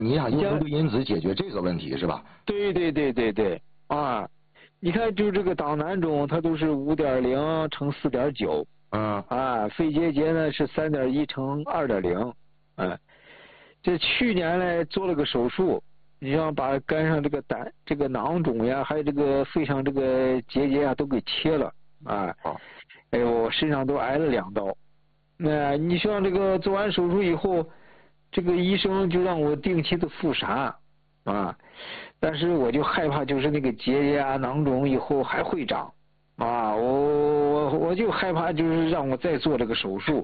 你想用幽对因子解决这个问题是吧？ 对啊，你看就这个党囊肿，它都是5.0乘4.9，肺结节呢是3.1乘2.0，这去年呢做了个手术，你像把肝上这个囊肿呀，还有这个肺上这个结节啊都给切了哎呦，身上都挨了2刀。你像这个做完手术以后，这个医生就让我定期的复查但是我就害怕就是那个结节啊囊肿以后还会长我就害怕就是让我再做这个手术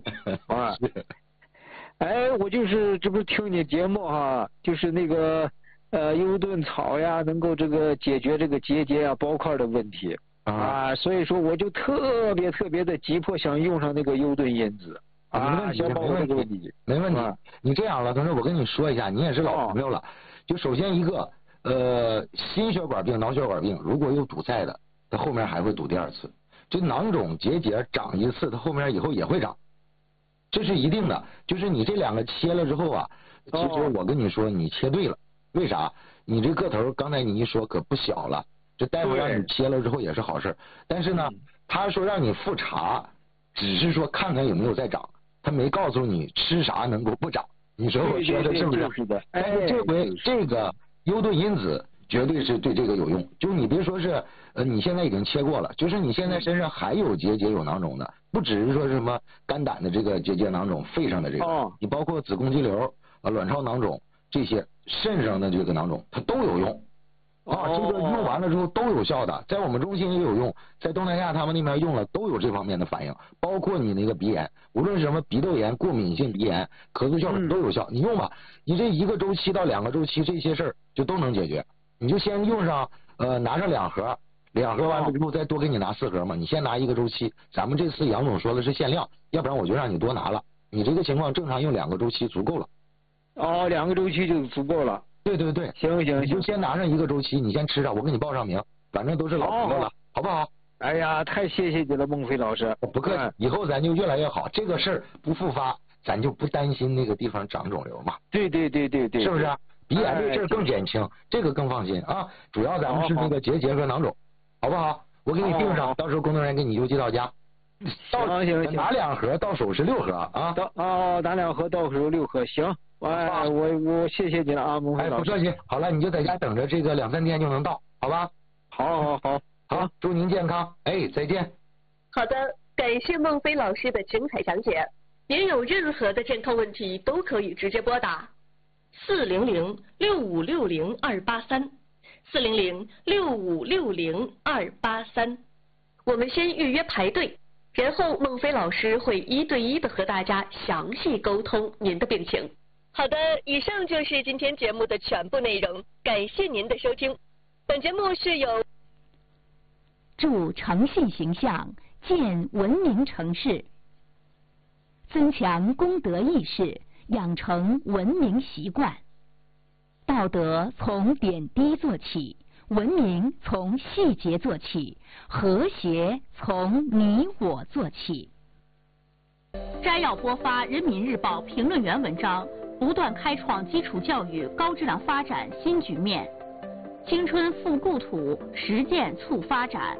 我就是这不是听你节目就是那个优盾草呀能够这个解决这个结节啊包块的问题所以说我就特别的急迫想用上那个优盾因子没问题。你这样了，同志，我跟你说一下，你也是老朋友了。就首先一个心血管病、脑血管病，如果有堵塞的，它后面还会堵第2次。这囊肿结节长1次，它后面以后也会长，这是一定的。就是你这2个切了之后其实我跟你说，你切对了。为啥？你这个头刚才你一说可不小了，这大夫让你切了之后也是好事。但是呢，他说让你复查，只是说看看有没有再长，他没告诉你吃啥能够不长。你说我说的是不是？ 是的。 但是这回这个优盾因子绝对是对这个有用。就你别说是你现在已经切过了，就是你现在身上还有结节有囊肿的，不只是说什么肝胆的这个结节囊肿，肺上的这个，你包括子宫肌瘤卵巢囊肿这些，肾上的这个囊肿它都有用这个用完了之后都有效的，在我们中心也有用，在东南亚他们那边用了都有这方面的反应，包括你那个鼻炎，无论是什么鼻窦炎、过敏性鼻炎、咳嗽效果都有效。你用吧，你这1个周期到2个周期这些事儿就都能解决。你就先用上拿上2盒，2盒完了之后再多给你拿4盒嘛，你先拿1个周期。咱们这次杨总说的是限量，要不然我就让你多拿了。你这个情况正常用2个周期足够了。 2个周期就足够了。 对， 行， 你就先拿上1个周期，你先吃上，我给你报上名，反正都是老朋友了，好不好？ 哎呀，太谢谢你了，孟非老师。 不客气，以后咱就越来越好。这个事儿不复发，咱就不担心那个地方长肿瘤嘛。 对， 是不是？鼻炎这事儿更减轻，这个更放心主要咱们是那个结节和囊肿，好不好？我给你订上，到时候工作人员给你邮寄到家。 行， 拿2盒到手是6盒拿2盒到手6盒，行。我谢谢你了孟非老师。 不客气。好了，你就在家等着，这个2-3天就能到，好吧？ 好， 祝您健康，再见。 好的，感谢孟非老师的精彩讲解。您有任何的健康问题都可以直接拨打400-6560-283，400-6560-283。我们先预约排队，然后孟非老师会1对1的和大家详细沟通您的病情。好的，以上就是今天节目的全部内容，感谢您的收听。本节目是由助诚信形象，建文明城市，增强公德意识，养成文明习惯。道德从点滴做起，文明从细节做起，和谐从你我做起。 摘要播发《人民日报》评论员文章，不断开创基础教育高质量发展新局面。青春复故土，实践促发展。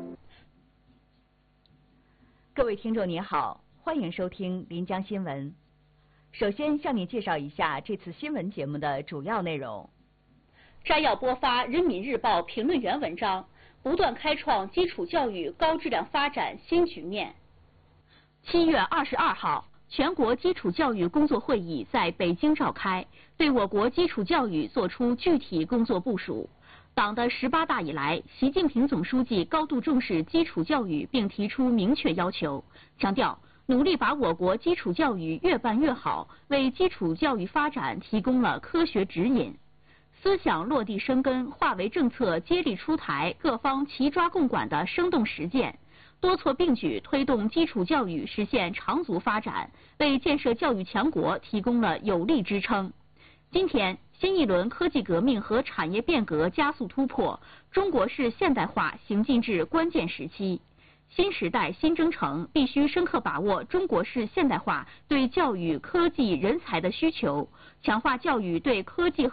各位听众您好，欢迎收听临江新闻。首先向你介绍一下这次新闻节目的主要内容。 摘要播发《人民日报》评论员文章，不断开创基础教育高质量发展新局面。7月22号，全国基础教育工作会议在北京召开，对我国基础教育作出具体工作部署。党的18大以来，习近平总书记高度重视基础教育，并提出明确要求，强调努力把我国基础教育越办越好，为基础教育发展提供了科学指引。思想落地生根，化为政策接力出台、各方齐抓共管的生动实践，多措并举推动基础教育实现长足发展，为建设教育强国提供了有力支撑。今天，新一轮科技革命和产业变革加速突破，中国式现代化行进至关键时期。 新时代新征程必须深刻把握中国式现代化对教育、科技、人才的需求，强化教育对科技